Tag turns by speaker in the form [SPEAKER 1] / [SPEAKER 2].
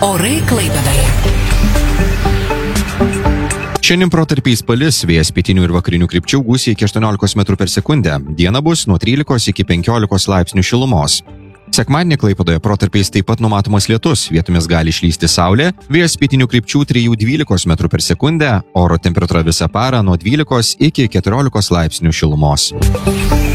[SPEAKER 1] Orai Klaipėdoje.
[SPEAKER 2] Šiandien protarpiais palis, vėjas pietinių ir vakarinių krypčių gūsiai iki 18 m/s. Diena bus nuo 13 iki 15 laipsnių šilumos. Sekmadienį Klaipėdoje protarpiais taip pat numatomas lietus, vietomis gali išlysti saulė, vėjas pietinių krypčių 3–12 m/s, oro temperatūra visą parą nuo 12 iki 14 laipsnių šilumos.